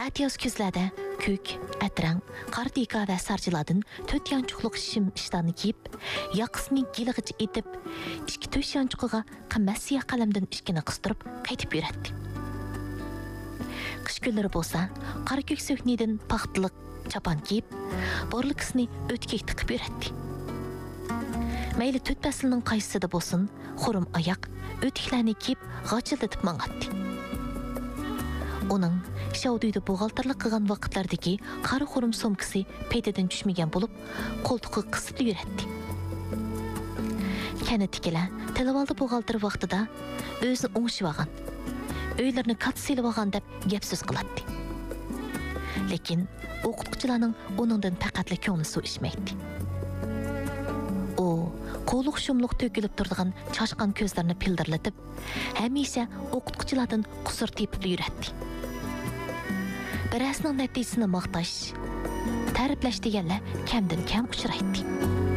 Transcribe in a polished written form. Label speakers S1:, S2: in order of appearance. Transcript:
S1: Әтияз көзләді көк, әтірәң, қардика вә саржыладың төт янчуқлық шым іштаны кейіп, яқысының келіғіч етіп, ішкі төш янчуқыға қыммәс сия қаламдың ішкені қыстырып, қайтып үйретті. Қыш күллері болса, қар көк сөкнеден пақтылық чапан кейіп, борлы кісіні өткек тықып үйретті. Мәйлі төт бәсілінің қайсыды болсын, хорым аяқ, өтікләні кейіп, ғачылдытып маңатты. Оның шаудүйді бұғалтарлық қыған вақытлардығы қары хорым сомкісі пейтеден түшмеген болып, қолтықы қысыты үйретті. Кәні тікелі, тәлівалды бұғалтыр вақтыда өзін оңшы ваған, өйлеріні қатсылы ваған деп гепсіз қылатты. Лекен, оқытқычыланың оныңдың пәқатлы көңілі су ішмейді. О, қолық шумлық төкіліп тұрдыған чашқан көздеріні пілдірлітіп, әмейше оқытқычыладың құсыр тепілі үйретті. Бірәсінің нәтижесini мақташ, тәріпләш дегенлі кәмден кәм ұшырайды.